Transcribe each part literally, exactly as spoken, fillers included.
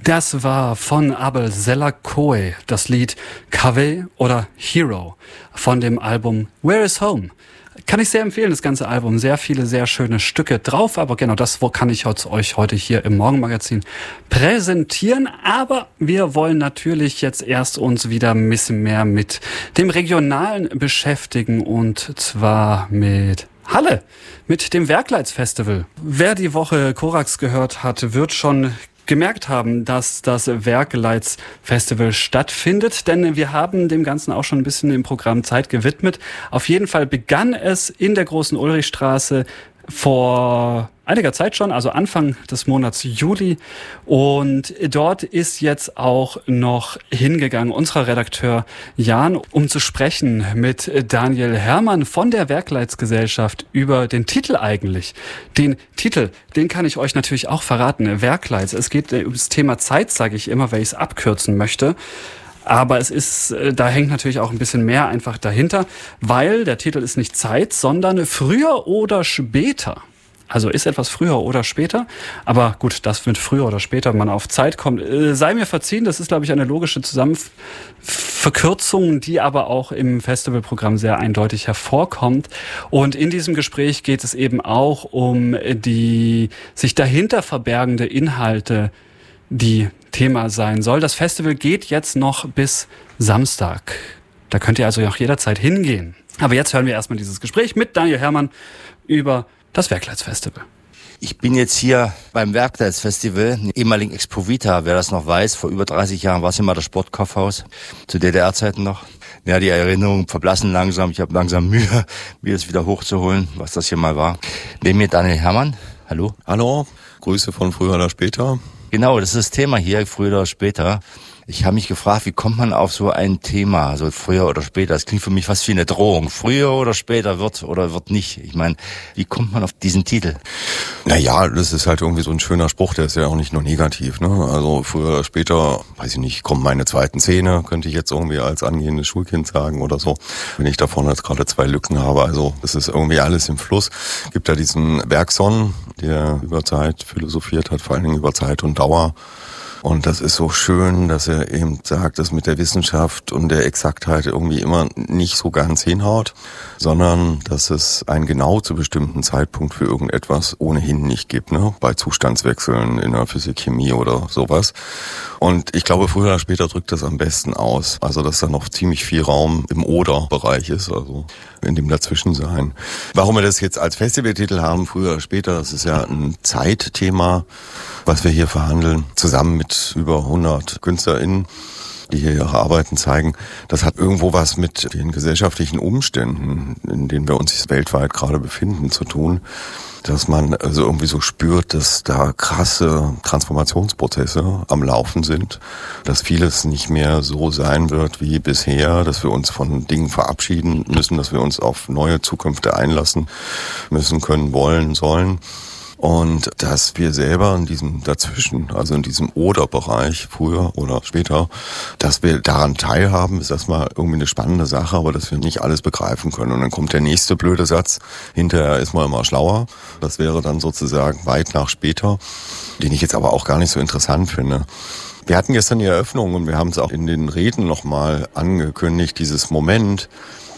Das war von Abel Selakoe das Lied Cave oder Hero von dem Album Where is Home? Kann ich sehr empfehlen, das ganze Album. Sehr viele, sehr schöne Stücke drauf. Aber genau das kann ich euch heute hier im Morgenmagazin präsentieren. Aber wir wollen natürlich jetzt erst uns wieder ein bisschen mehr mit dem Regionalen beschäftigen. Und zwar mit Halle, mit dem Werkleitz-Festival. Wer die Woche Korax gehört hat, wird schon gemerkt haben, dass das Werkleitz-Festival stattfindet, denn wir haben dem Ganzen auch schon ein bisschen im Programm Zeit gewidmet. Auf jeden Fall begann es in der Großen Ulrichstraße vor einiger Zeit schon, also Anfang des Monats Juli, und dort ist jetzt auch noch hingegangen unser Redakteur Jan, um zu sprechen mit Daniel Hermann von der Werkleitz-Gesellschaft über den Titel eigentlich. Den Titel, den kann ich euch natürlich auch verraten, Werkleitz. Es geht ums Thema Zeit, sage ich immer, weil ich es abkürzen möchte. Aber es ist, da hängt natürlich auch ein bisschen mehr einfach dahinter, weil der Titel ist nicht Zeit, sondern früher oder später. Also ist etwas früher oder später. Aber gut, das wird früher oder später man auf Zeit kommt. Sei mir verziehen, das ist, glaube ich, eine logische Zusammenverkürzung, die aber auch im Festivalprogramm sehr eindeutig hervorkommt. Und in diesem Gespräch geht es eben auch um die sich dahinter verbergende Inhalte, die Thema sein soll. Das Festival geht jetzt noch bis Samstag. Da könnt ihr also auch jederzeit hingehen. Aber jetzt hören wir erstmal dieses Gespräch mit Daniel Hermann über das Werkleitz-Festival. Ich bin jetzt hier beim Werkleitz-Festival, ehemaligen Expo Vita, wer das noch weiß. Vor über dreißig Jahren war es immer das Sportkaufhaus, zu D D R-Zeiten noch. Ja, die Erinnerungen verblassen langsam. Ich habe langsam Mühe, mir das wieder hochzuholen, was das hier mal war. Neben mir Daniel Hermann. Hallo. Hallo, Grüße von früher oder später. Genau, das ist das Thema hier, früher oder später. Ich habe mich gefragt, wie kommt man auf so ein Thema, so früher oder später? Das klingt für mich fast wie eine Drohung. Früher oder später wird oder wird nicht. Ich meine, wie kommt man auf diesen Titel? Naja, das ist halt irgendwie so ein schöner Spruch, der ist ja auch nicht nur negativ, ne? Also früher oder später, weiß ich nicht, kommen meine zweiten Zähne, könnte ich jetzt irgendwie als angehendes Schulkind sagen oder so, wenn ich davon jetzt gerade zwei Lücken habe. Also das ist irgendwie alles im Fluss. Es gibt ja diesen Bergson, der über Zeit philosophiert hat, vor allen Dingen über Zeit und Dauer. Und das ist so schön, dass er eben sagt, dass mit der Wissenschaft und der Exaktheit irgendwie immer nicht so ganz hinhaut, sondern dass es einen genau zu bestimmten Zeitpunkt für irgendetwas ohnehin nicht gibt, ne? Bei Zustandswechseln in der Physik, Chemie oder sowas. Und ich glaube, früher oder später drückt das am besten aus. Also, dass da noch ziemlich viel Raum im Oder-Bereich ist, also in dem Dazwischensein. Warum wir das jetzt als Festivaltitel haben, früher oder später, das ist ja ein Zeitthema, was wir hier verhandeln, zusammen mit über hundert KünstlerInnen, die hier ihre Arbeiten zeigen. Das hat irgendwo was mit den gesellschaftlichen Umständen, in denen wir uns weltweit gerade befinden, zu tun. Dass man also irgendwie so spürt, dass da krasse Transformationsprozesse am Laufen sind, dass vieles nicht mehr so sein wird wie bisher, dass wir uns von Dingen verabschieden müssen, dass wir uns auf neue Zukünfte einlassen müssen, können, wollen, sollen. Und dass wir selber in diesem Dazwischen, also in diesem Oder-Bereich, früher oder später, dass wir daran teilhaben, ist erstmal irgendwie eine spannende Sache, aber dass wir nicht alles begreifen können. Und dann kommt der nächste blöde Satz, hinterher ist man immer schlauer. Das wäre dann sozusagen weit nach später, den ich jetzt aber auch gar nicht so interessant finde. Wir hatten gestern die Eröffnung und wir haben es auch in den Reden nochmal angekündigt, dieses Moment,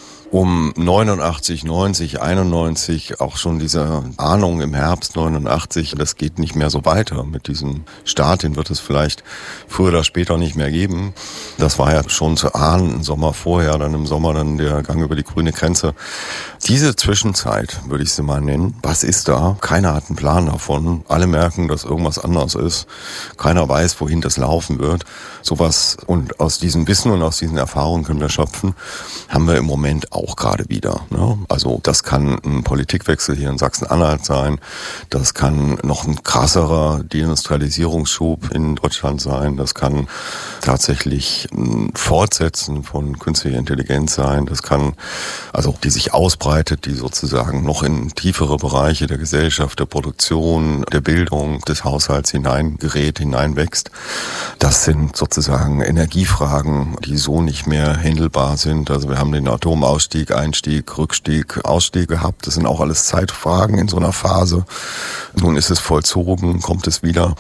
um neunundachtzig, neunzig, einundneunzig, auch schon diese Ahnung im Herbst neunundachtzig, das geht nicht mehr so weiter mit diesem Start, den wird es vielleicht früher oder später nicht mehr geben. Das war ja schon zu ahnen, im Sommer vorher, dann im Sommer dann der Gang über die grüne Grenze. Diese Zwischenzeit, würde ich sie mal nennen, was ist da? Keiner hat einen Plan davon. Alle merken, dass irgendwas anders ist. Keiner weiß, wohin das laufen wird. Sowas, und aus diesem Wissen und aus diesen Erfahrungen können wir schöpfen, haben wir im Moment auch gerade wieder. Ne? Also das kann ein Politikwechsel hier in Sachsen-Anhalt sein. Das kann noch ein krasserer Deindustrialisierungsschub in Deutschland sein. Das kann tatsächlich ein Fortsetzen von künstlicher Intelligenz sein. Das kann, also die sich ausbreitet, die sozusagen noch in tiefere Bereiche der Gesellschaft, der Produktion, der Bildung, des Haushalts hineingerät, hineinwächst. Das sind sozusagen Energiefragen, die so nicht mehr händelbar sind. Also wir haben den Atomausstieg, Einstieg, Rückstieg, Ausstieg gehabt. Das sind auch alles Zeitfragen in so einer Phase. Nun ist es vollzogen, kommt es wieder.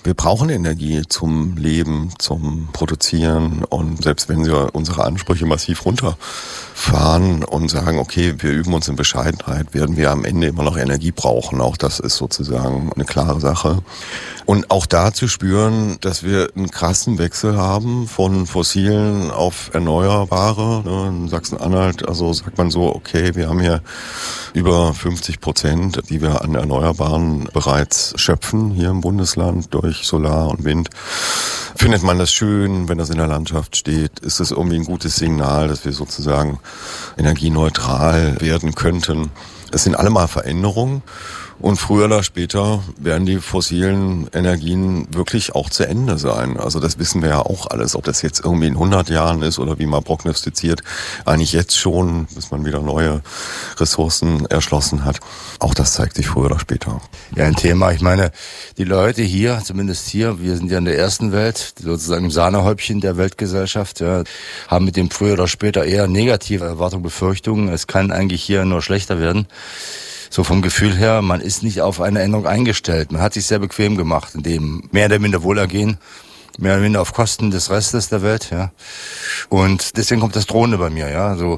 Wir brauchen Energie zum Leben, zum Produzieren, und selbst wenn wir unsere Ansprüche massiv runterfahren und sagen, okay, wir üben uns in Bescheidenheit, werden wir am Ende immer noch Energie brauchen. Auch das ist sozusagen eine klare Sache. Und auch da zu spüren, dass wir einen krassen Wechsel haben von fossilen auf Erneuerbare. In Sachsen-Anhalt, also sagt man so, okay, wir haben hier über fünfzig Prozent, die wir an Erneuerbaren bereits schöpfen hier im Bundesland durch Solar und Wind. Findet man das schön, wenn das in der Landschaft steht? Ist es irgendwie ein gutes Signal, dass wir sozusagen energieneutral werden könnten? Es sind allemal Veränderungen. Und früher oder später werden die fossilen Energien wirklich auch zu Ende sein. Also das wissen wir ja auch alles. Ob das jetzt irgendwie in hundert Jahren ist oder wie man prognostiziert, eigentlich jetzt schon, bis man wieder neue Ressourcen erschlossen hat. Auch das zeigt sich früher oder später. Ja, ein Thema. Ich meine, die Leute hier, zumindest hier, wir sind ja in der ersten Welt, sozusagen im Sahnehäubchen der Weltgesellschaft, ja, haben mit dem früher oder später eher negative Erwartungen, Befürchtungen. Es kann eigentlich hier nur schlechter werden. So vom Gefühl her, man ist nicht auf eine Änderung eingestellt. Man hat sich sehr bequem gemacht, in dem mehr oder minder Wohlergehen, mehr oder minder auf Kosten des Restes der Welt, ja. Und deswegen kommt das Drohende bei mir, ja. So,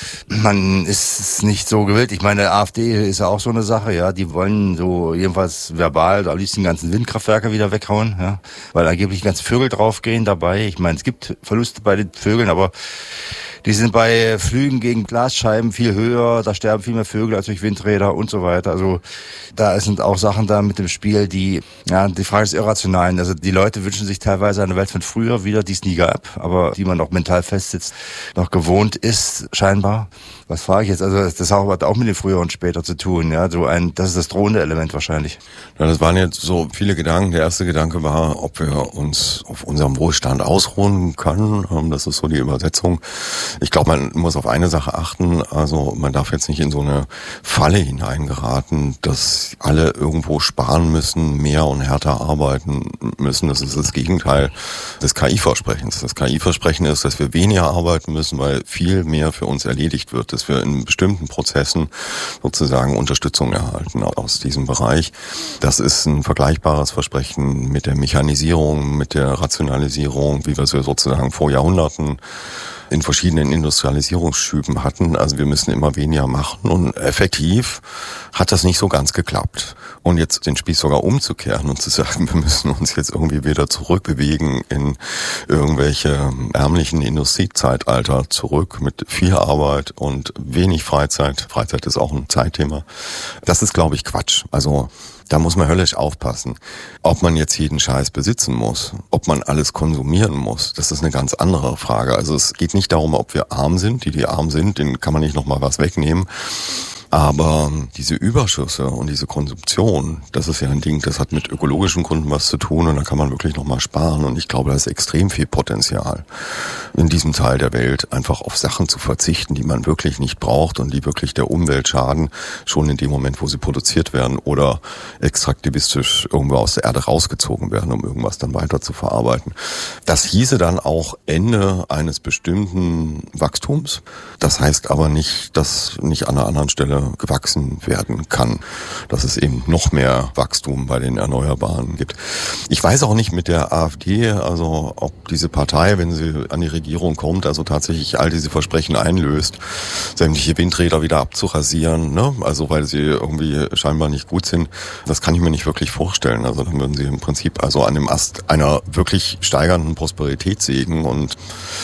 man ist nicht so gewillt. Ich meine, A f D ist ja auch so eine Sache, ja. Die wollen so jedenfalls verbal, am liebsten die ganzen Windkraftwerke wieder weghauen, ja. Weil angeblich die ganzen Vögel draufgehen dabei. Ich meine, es gibt Verluste bei den Vögeln, aber die sind bei Flügen gegen Glasscheiben viel höher, da sterben viel mehr Vögel als durch Windräder und so weiter. Also da sind auch Sachen da mit dem Spiel, die, ja, die Frage ist irrational. Also die Leute wünschen sich teilweise eine Welt von früher wieder, die es nie gab, aber die man auch mental festsitzt, noch gewohnt ist, scheinbar. Was frage ich jetzt? Also das hat auch mit dem Früher und Später zu tun, ja. So ein, das ist das drohende Element wahrscheinlich. Ja, das waren jetzt so viele Gedanken. Der erste Gedanke war, ob wir uns auf unserem Wohlstand ausruhen können. Das ist so die Übersetzung. Ich glaube, man muss auf eine Sache achten. Also man darf jetzt nicht in so eine Falle hineingeraten, dass alle irgendwo sparen müssen, mehr und härter arbeiten müssen. Das ist das Gegenteil des K I-Versprechens. Das K I-Versprechen ist, dass wir weniger arbeiten müssen, weil viel mehr für uns erledigt wird, dass wir in bestimmten Prozessen sozusagen Unterstützung erhalten aus diesem Bereich. Das ist ein vergleichbares Versprechen mit der Mechanisierung, mit der Rationalisierung, wie wir sie sozusagen vor Jahrhunderten in verschiedenen Industrialisierungsschüben hatten. Also wir müssen immer weniger machen, und effektiv hat das nicht so ganz geklappt. Und jetzt den Spieß sogar umzukehren und zu sagen, wir müssen uns jetzt irgendwie wieder zurückbewegen in irgendwelche ärmlichen Industriezeitalter zurück mit viel Arbeit und wenig Freizeit. Freizeit ist auch ein Zeitthema. Das ist, glaube ich, Quatsch. Also da muss man höllisch aufpassen. Ob man jetzt jeden Scheiß besitzen muss, ob man alles konsumieren muss, das ist eine ganz andere Frage. Also es geht nicht darum, ob wir arm sind. Die, die arm sind, denen kann man nicht nochmal was wegnehmen. Aber diese Überschüsse und diese Konsumption, das ist ja ein Ding, das hat mit ökologischen Gründen was zu tun, und da kann man wirklich nochmal sparen. Und ich glaube, da ist extrem viel Potenzial in diesem Teil der Welt, einfach auf Sachen zu verzichten, die man wirklich nicht braucht und die wirklich der Umwelt schaden, schon in dem Moment, wo sie produziert werden oder extraktivistisch irgendwo aus der Erde rausgezogen werden, um irgendwas dann weiter zu verarbeiten. Das hieße dann auch Ende eines bestimmten Wachstums. Das heißt aber nicht, dass nicht an einer anderen Stelle gewachsen werden kann, dass es eben noch mehr Wachstum bei den Erneuerbaren gibt. Ich weiß auch nicht mit der AfD, also ob diese Partei, wenn sie an die Regierung kommt, also tatsächlich all diese Versprechen einlöst, sämtliche Windräder wieder abzurasieren, ne? Also weil sie irgendwie scheinbar nicht gut sind. Das kann ich mir nicht wirklich vorstellen. Also dann würden sie im Prinzip also an dem Ast einer wirklich steigernden Prosperität sägen, und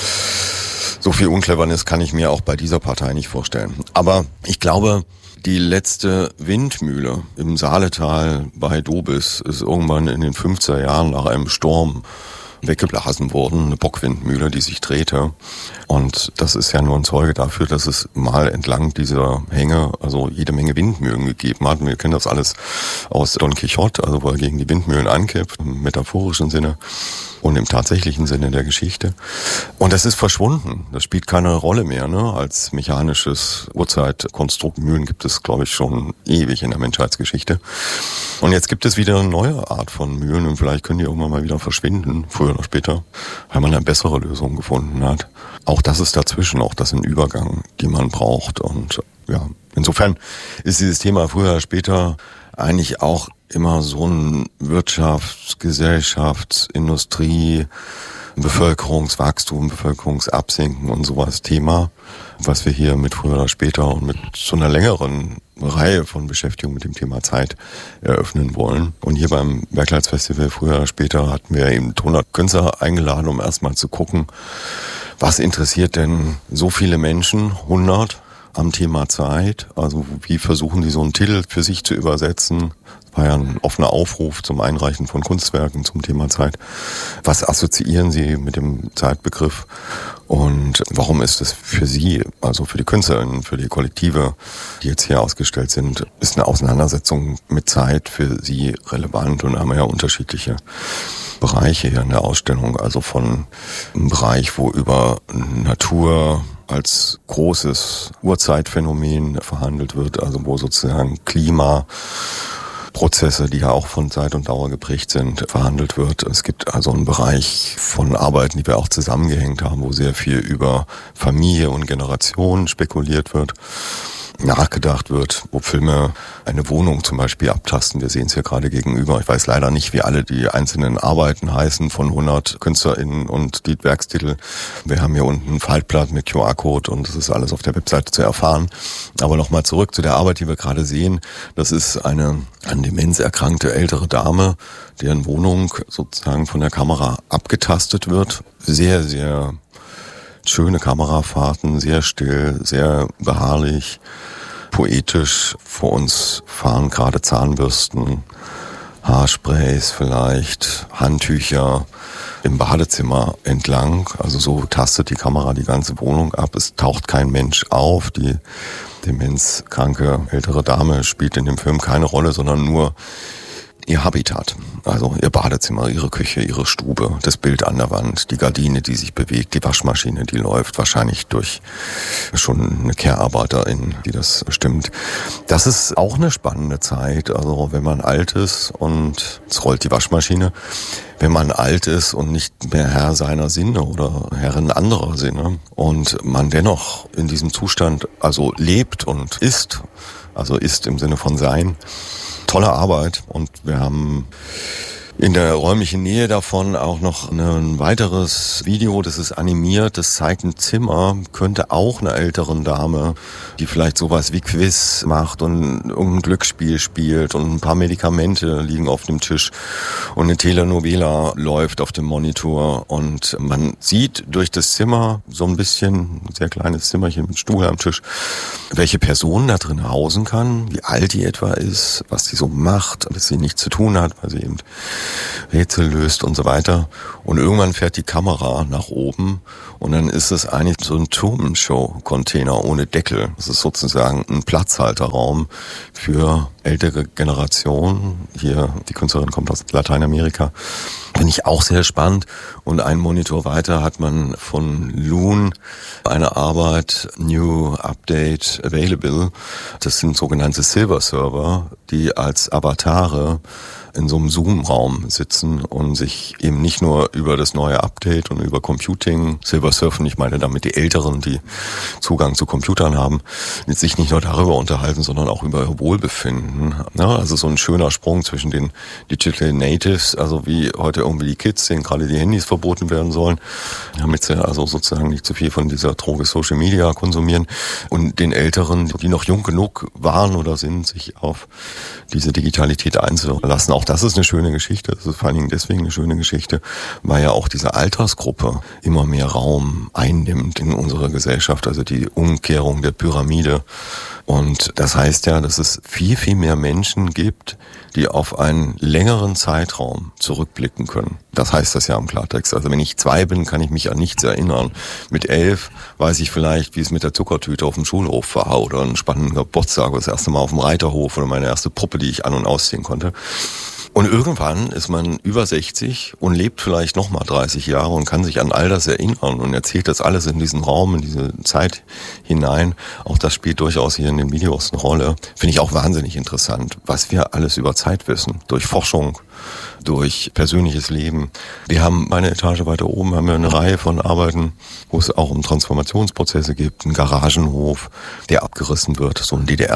so viel Uncleverness kann ich mir auch bei dieser Partei nicht vorstellen. Aber ich glaube, die letzte Windmühle im Saaletal bei Dobis ist irgendwann in den fünfziger Jahren nach einem Sturm weggeblasen worden, eine Bockwindmühle, die sich drehte. Und das ist ja nur ein Zeuge dafür, dass es mal entlang dieser Hänge also jede Menge Windmühlen gegeben hat. Und wir kennen das alles aus Don Quixote, also wo er gegen die Windmühlen ankippt, im metaphorischen Sinne und im tatsächlichen Sinne der Geschichte. Und das ist verschwunden. Das spielt keine Rolle mehr, ne? Als mechanisches Urzeitkonstrukt. Mühlen gibt es, glaube ich, schon ewig in der Menschheitsgeschichte. Und jetzt gibt es wieder eine neue Art von Mühlen, und vielleicht können die irgendwann mal wieder verschwinden, früher oder später, weil man eine bessere Lösung gefunden hat. Auch das ist dazwischen, auch das ist ein Übergang, die man braucht. Und ja, insofern ist dieses Thema früher oder später eigentlich auch immer so ein Wirtschafts-, Gesellschafts-, Industrie-, Bevölkerungswachstum, Bevölkerungsabsinken und sowas Thema, was wir hier mit früher oder später und mit so einer längeren Reihe von Beschäftigungen mit dem Thema Zeit eröffnen wollen. Und hier beim Bergleitsfestival früher oder später hatten wir eben hundert Künstler eingeladen, um erstmal zu gucken, was interessiert denn so viele Menschen, hundert, am Thema Zeit. Also wie versuchen die so einen Titel für sich zu übersetzen. Das war ja ein offener Aufruf zum Einreichen von Kunstwerken zum Thema Zeit. Was assoziieren sie mit dem Zeitbegriff und warum ist es für sie, also für die KünstlerInnen, für die Kollektive, die jetzt hier ausgestellt sind, ist eine Auseinandersetzung mit Zeit für sie relevant, und haben wir ja unterschiedliche Bereiche hier in der Ausstellung, also von einem Bereich, wo über Natur als großes Urzeitphänomen verhandelt wird, also wo sozusagen Klimaprozesse, die ja auch von Zeit und Dauer geprägt sind, verhandelt wird. Es gibt also einen Bereich von Arbeiten, die wir auch zusammengehängt haben, wo sehr viel über Familie und Generation spekuliert wird, nachgedacht wird, wo Filme eine Wohnung zum Beispiel abtasten. Wir sehen es hier gerade gegenüber. Ich weiß leider nicht, wie alle die einzelnen Arbeiten heißen von hundert KünstlerInnen und die Werkstitel. Wir haben hier unten ein Faltblatt mit Q R-Code und das ist alles auf der Webseite zu erfahren. Aber nochmal zurück zu der Arbeit, die wir gerade sehen. Das ist eine an Demenz erkrankte ältere Dame, deren Wohnung sozusagen von der Kamera abgetastet wird. Sehr, sehr schöne Kamerafahrten, sehr still, sehr beharrlich, poetisch. Vor uns fahren gerade Zahnbürsten, Haarsprays vielleicht, Handtücher im Badezimmer entlang. Also so tastet die Kamera die ganze Wohnung ab. Es taucht kein Mensch auf. Die demenzkranke ältere Dame spielt in dem Film keine Rolle, sondern nur ihr Habitat, also ihr Badezimmer, ihre Küche, ihre Stube, das Bild an der Wand, die Gardine, die sich bewegt, die Waschmaschine, die läuft, wahrscheinlich durch schon eine Care-Arbeiterin, die das stimmt. Das ist auch eine spannende Zeit, also wenn man alt ist und es rollt die Waschmaschine, wenn man alt ist und nicht mehr Herr seiner Sinne oder Herrin anderer Sinne und man dennoch in diesem Zustand also lebt und ist, also ist im Sinne von sein. Tolle Arbeit, und wir haben in der räumlichen Nähe davon auch noch ein weiteres Video, das ist animiert, das zeigt ein Zimmer, könnte auch einer älteren Dame, die vielleicht sowas wie Quiz macht und irgendein Glücksspiel spielt und ein paar Medikamente liegen auf dem Tisch und eine Telenovela läuft auf dem Monitor und man sieht durch das Zimmer so ein bisschen, ein sehr kleines Zimmerchen mit Stuhl am Tisch, welche Person da drin hausen kann, wie alt die etwa ist, was sie so macht, dass sie nichts zu tun hat, weil sie eben Rätsel löst und so weiter. Und irgendwann fährt die Kamera nach oben und dann ist es eigentlich so ein Truman Show Container ohne Deckel. Das ist sozusagen ein Platzhalterraum für ältere Generationen. Hier, die Künstlerin kommt aus Lateinamerika. Finde ich auch sehr spannend. Und einen Monitor weiter hat man von Loon eine Arbeit, New Update Available. Das sind sogenannte Silver Server, die als Avatare in so einem Zoom-Raum sitzen und sich eben nicht nur über das neue Update und über Computing, Silver Surfen, ich meine damit die Älteren, die Zugang zu Computern haben, sich nicht nur darüber unterhalten, sondern auch über ihr Wohlbefinden. Ja, also so ein schöner Sprung zwischen den Digital Natives, also wie heute irgendwie die Kids, denen gerade die Handys verboten werden sollen, damit sie also sozusagen nicht zu viel von dieser Droge Social Media konsumieren, und den Älteren, die noch jung genug waren oder sind, sich auf diese Digitalität einzulassen. Auch das ist eine schöne Geschichte. Das ist vor allen Dingen deswegen eine schöne Geschichte, weil ja auch diese Altersgruppe immer mehr Raum einnimmt in unserer Gesellschaft, also die Umkehrung der Pyramide. Und das heißt ja, dass es viel, viel mehr Menschen gibt, die auf einen längeren Zeitraum zurückblicken können. Das heißt das ja im Klartext. Also wenn ich zwei bin, kann ich mich an nichts erinnern. Mit elf weiß ich vielleicht, wie es mit der Zuckertüte auf dem Schulhof war oder ein spannender Geburtstag, das erste Mal auf dem Reiterhof oder meine erste Puppe, die ich an- und ausziehen konnte. Und irgendwann ist man über sechzig und lebt vielleicht nochmal dreißig Jahre und kann sich an all das erinnern und erzählt das alles in diesen Raum, in diese Zeit hinein. Auch das spielt durchaus hier in den Videos eine Rolle. Finde ich auch wahnsinnig interessant, was wir alles über Zeit wissen. Durch Forschung, durch persönliches Leben. Wir haben eine Etage weiter oben, haben wir eine Reihe von Arbeiten, wo es auch um Transformationsprozesse gibt. Ein Garagenhof, der abgerissen wird, so ein D D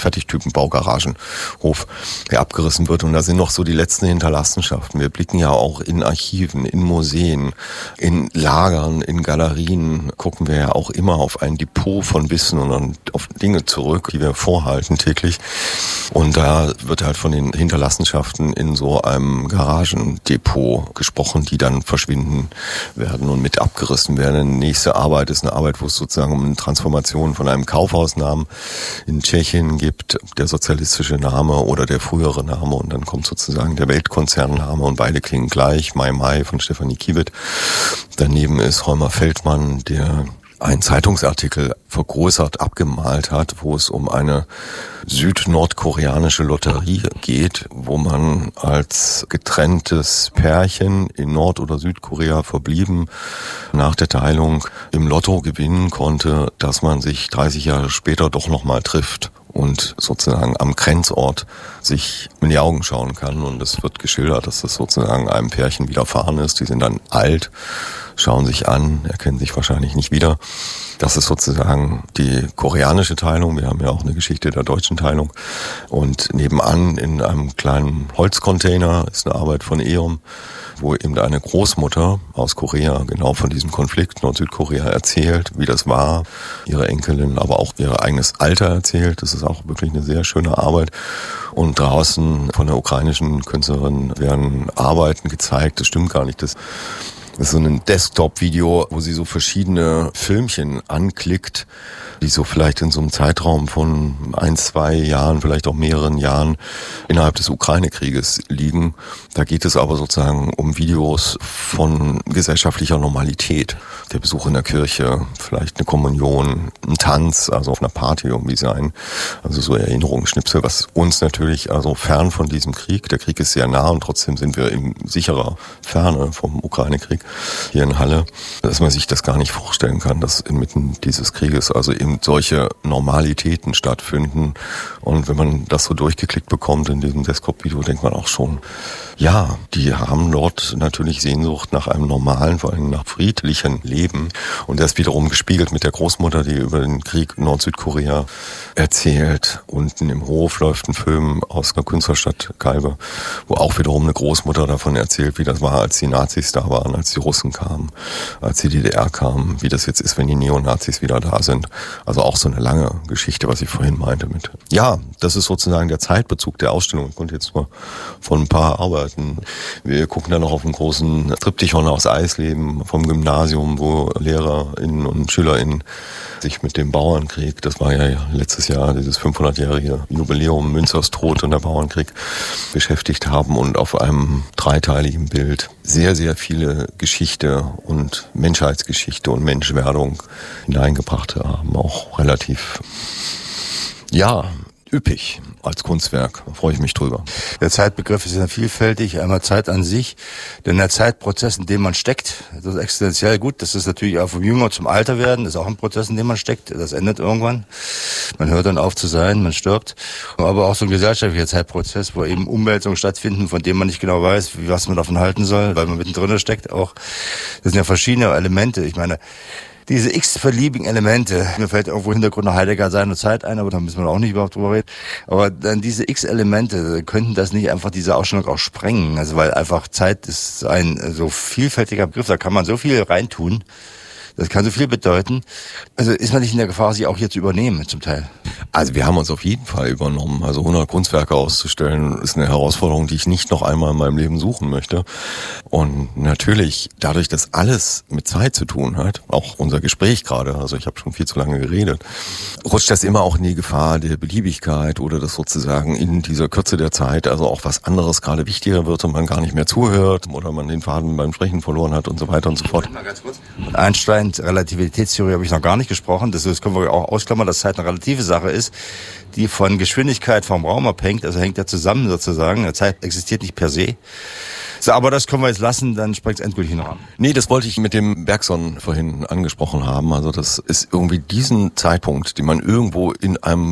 R-Beton-Fertigtypen-Baugaragenhof, der abgerissen wird. Und da sind noch so die letzten Hinterlassenschaften. Wir blicken ja auch in Archiven, in Museen, in Lagern, in Galerien, gucken wir ja auch immer auf ein Depot von Wissen und auf Dinge zurück, die wir vorhalten täglich. Und da wird halt von den Hinterlassenschaften in so einem Garagendepot gesprochen, die dann verschwinden werden und mit abgerissen werden. Die nächste Arbeit ist eine Arbeit, wo es sozusagen um eine Transformation von einem Kaufhausnamen in Tschechien gibt, der sozialistische Name oder der frühere Name, und dann kommt sozusagen der Weltkonzernname und beide klingen gleich, Mai Mai von Stefanie Kiewit. Daneben ist Holmer Feldmann, der einen Zeitungsartikel vergrößert abgemalt hat, wo es um eine süd-nordkoreanische Lotterie geht, wo man als getrenntes Pärchen in Nord- oder Südkorea verblieben nach der Teilung im Lotto gewinnen konnte, dass man sich dreißig Jahre später doch nochmal trifft und sozusagen am Grenzort sich in die Augen schauen kann. Und es wird geschildert, dass das sozusagen einem Pärchen widerfahren ist. Die sind dann alt, schauen sich an, erkennen sich wahrscheinlich nicht wieder. Das ist sozusagen die koreanische Teilung. Wir haben ja auch eine Geschichte der deutschen Teilung. Und nebenan in einem kleinen Holzcontainer ist eine Arbeit von Eom, wo eben eine Großmutter aus Korea genau von diesem Konflikt Nord-Südkorea erzählt, wie das war, ihre Enkelin, aber auch ihr eigenes Alter erzählt. Das ist auch wirklich eine sehr schöne Arbeit. Und draußen von der ukrainischen Künstlerin werden Arbeiten gezeigt. Das stimmt gar nicht. Das Das ist so ein Desktop-Video, wo sie so verschiedene Filmchen anklickt, die so vielleicht in so einem Zeitraum von ein, zwei Jahren, vielleicht auch mehreren Jahren innerhalb des Ukraine-Krieges liegen. Da geht es aber sozusagen um Videos von gesellschaftlicher Normalität. Der Besuch in der Kirche, vielleicht eine Kommunion, ein Tanz, also auf einer Party irgendwie sein. Also so Erinnerungsschnipsel, was uns natürlich also fern von diesem Krieg, der Krieg ist sehr nah und trotzdem sind wir in sicherer Ferne vom Ukraine-Krieg hier in Halle, dass man sich das gar nicht vorstellen kann, dass inmitten dieses Krieges also eben solche Normalitäten stattfinden. Und wenn man das so durchgeklickt bekommt in diesem Desktop-Video, denkt man auch schon, ja, die haben dort natürlich Sehnsucht nach einem normalen, vor allem nach friedlichen Leben. Und das wiederum gespiegelt mit der Großmutter, die über den Krieg Nord-Südkorea erzählt. Unten im Hof läuft ein Film aus einer Künstlerstadt Kalbe, wo auch wiederum eine Großmutter davon erzählt, wie das war, als die Nazis da waren, als die Russen kamen, als die D D R kamen, wie das jetzt ist, wenn die Neonazis wieder da sind. Also auch so eine lange Geschichte, was ich vorhin meinte mit. Ja, das ist sozusagen der Zeitbezug der Ausstellung. Ich konnte jetzt nur von ein paar arbeiten. Wir gucken dann noch auf einen großen Triptychon aus Eisleben vom Gymnasium, wo LehrerInnen und SchülerInnen sich mit dem Bauernkrieg, das war ja letztes Jahr dieses fünfhundertjährige Jubiläum Münzers Tod und der Bauernkrieg, beschäftigt haben und auf einem dreiteiligen Bild sehr, sehr viele Geschichte und Menschheitsgeschichte und Menschwerdung hineingebracht haben. Auch relativ, ja, üppig als Kunstwerk. Da freue ich mich drüber. Der Zeitbegriff ist ja vielfältig. Einmal Zeit an sich, denn der Zeitprozess, in dem man steckt, das ist existenziell gut. Das ist natürlich auch vom Jünger zum Alter werden. Das ist auch ein Prozess, in dem man steckt. Das endet irgendwann. Man hört dann auf zu sein, man stirbt. Aber auch so ein gesellschaftlicher Zeitprozess, wo eben Umwälzungen stattfinden, von denen man nicht genau weiß, wie was man davon halten soll, weil man mittendrin steckt. Auch das sind ja verschiedene Elemente. Ich meine, diese x-verliebigen Elemente, mir fällt irgendwo Hintergrund nach Heidegger seiner Zeit ein, aber da müssen wir auch nicht überhaupt drüber reden. Aber dann diese x-Elemente, könnten das nicht einfach diese Ausstellung auch sprengen? Also weil einfach Zeit ist ein so vielfältiger Begriff, da kann man so viel reintun. Das kann so viel bedeuten. Also ist man nicht in der Gefahr, sie auch hier zu übernehmen zum Teil? Also wir haben uns auf jeden Fall übernommen. Also hundert Kunstwerke auszustellen, ist eine Herausforderung, die ich nicht noch einmal in meinem Leben suchen möchte. Und natürlich, dadurch, dass alles mit Zeit zu tun hat, auch unser Gespräch gerade, also ich habe schon viel zu lange geredet, rutscht das immer auch in die Gefahr der Beliebigkeit oder dass sozusagen in dieser Kürze der Zeit also auch was anderes gerade wichtiger wird und man gar nicht mehr zuhört oder man den Faden beim Sprechen verloren hat und so weiter und so fort. Mal ganz kurz. Einstein, Relativitätstheorie habe ich noch gar nicht gesprochen. Das, das können wir auch ausklammern, dass Zeit eine relative Sache ist, die von Geschwindigkeit vom Raum abhängt. Also hängt ja zusammen sozusagen. Zeit existiert nicht per se. So, aber das können wir jetzt lassen, dann springt es endgültig noch an. Nee, das wollte ich mit dem Bergson vorhin angesprochen haben. Also das ist irgendwie diesen Zeitpunkt, den man irgendwo in einem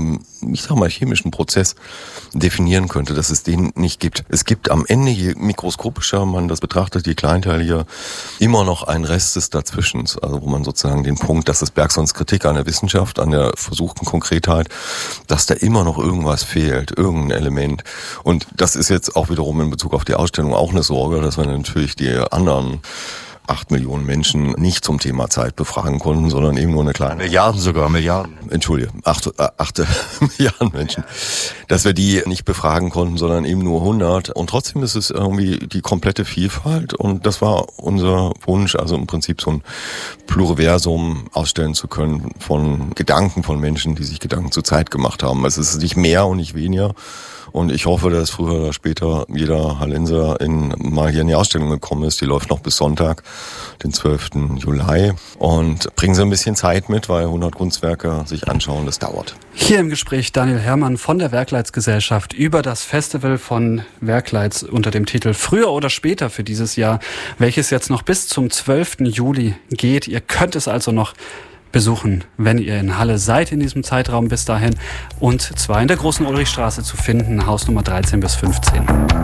ich sag mal, chemischen Prozess definieren könnte, dass es den nicht gibt. Es gibt am Ende, je mikroskopischer man das betrachtet, je kleinteiliger, immer noch einen Rest des Dazwischens. Also wo man sozusagen den Punkt, das ist Bergsons Kritik an der Wissenschaft, an der versuchten Konkretheit, dass da immer noch irgendwas fehlt, irgendein Element. Und das ist jetzt auch wiederum in Bezug auf die Ausstellung auch eine Sorge, dass wir natürlich die anderen acht Millionen Menschen nicht zum Thema Zeit befragen konnten, sondern eben nur eine kleine... Milliarden sogar, Milliarden. Entschuldige, acht, äh, acht Milliarden Menschen. Dass wir die nicht befragen konnten, sondern eben nur hundert. Und trotzdem ist es irgendwie die komplette Vielfalt. Und das war unser Wunsch, also im Prinzip so ein Pluriversum ausstellen zu können von Gedanken von Menschen, die sich Gedanken zur Zeit gemacht haben. Also es ist nicht mehr und nicht weniger. Und ich hoffe, dass früher oder später jeder Hallenser in, mal hier in die Ausstellung gekommen ist. Die läuft noch bis Sonntag, den zwölften Juli. Und bringen Sie ein bisschen Zeit mit, weil hundert Kunstwerke sich anschauen, das dauert. Hier im Gespräch Daniel Herrmann von der Werkleitsgesellschaft über das Festival von Werkleits unter dem Titel Früher oder später für dieses Jahr, welches jetzt noch bis zum zwölften Juli geht. Ihr könnt es also noch besuchen, wenn ihr in Halle seid in diesem Zeitraum bis dahin. Und zwar in der Großen Ulrichstraße zu finden, Hausnummer dreizehn bis fünfzehn.